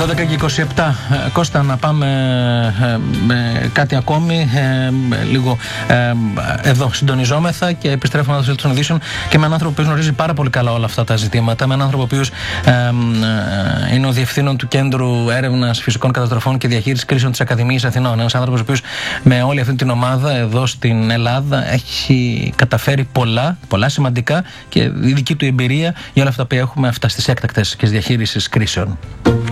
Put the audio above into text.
12:27. Κώστα, να πάμε με κάτι ακόμη. Λίγο εδώ συντονιζόμεθα και επιστρέφουμε να των ειδήσεων και με έναν άνθρωπο που γνωρίζει πάρα πολύ καλά όλα αυτά τα ζητήματα. Με έναν άνθρωπο που είναι ο διευθύνων του Κέντρου Έρευνας Φυσικών Καταστροφών και Διαχείρισης Κρίσεων της Ακαδημίας Αθηνών. Ένας άνθρωπος ο οποίος με όλη αυτή την ομάδα εδώ στην Ελλάδα έχει καταφέρει πολλά σημαντικά και η δική του εμπειρία για όλα αυτά που έχουμε αυτά στις έκτακτες και διαχείρισης κρίσεων.